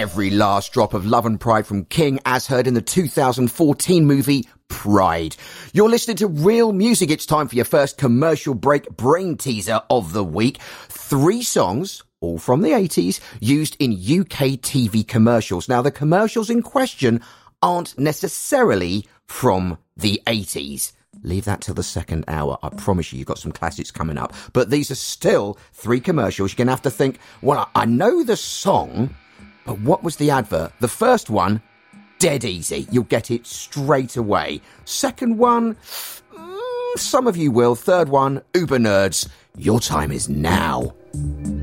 Every last drop of love and pride from King, as heard in the 2014 movie Pride. You're listening to Real Music. It's time for your first commercial break brain teaser of the week. 3 songs, all from the 80s, used in UK TV commercials. Now, the commercials in question aren't necessarily from the 80s. Leave that till the second hour. I promise you've got some classics coming up. But these are still 3 commercials. You're going to have to think, well, I know the song, but what was the advert? The first one, dead easy. You'll get it straight away. Second one, some of you will. Third one, uber nerds. Your time is now.